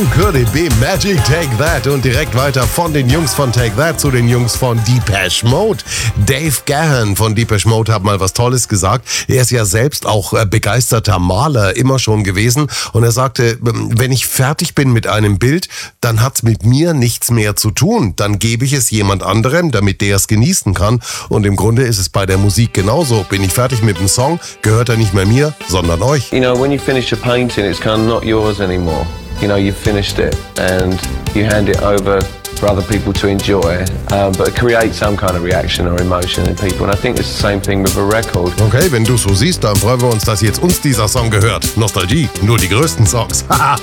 Could It Be Magic, Take That. Und direkt weiter von den Jungs von Take That zu den Jungs von Depeche Mode. Dave Gahan von Depeche Mode hat mal was Tolles gesagt. Er ist ja selbst auch begeisterter Maler immer schon gewesen. Und er sagte, wenn ich fertig bin mit einem Bild, dann hat's mit mir nichts mehr zu tun. Dann gebe ich es jemand anderem, damit der es genießen kann. Und im Grunde ist es bei der Musik genauso. Bin ich fertig mit dem Song, gehört er nicht mehr mir, sondern euch. You know, when you finish a painting, it's kind of not yours anymore. You know, you've finished it and you hand it over for other people to enjoy, but create some kind of reaction or emotion in people. And I think it's the same thing with a record. Okay, wenn du so siehst, dann freuen wir uns, dass jetzt uns dieser Song gehört. Nostalgie, nur die größten Songs. Haha.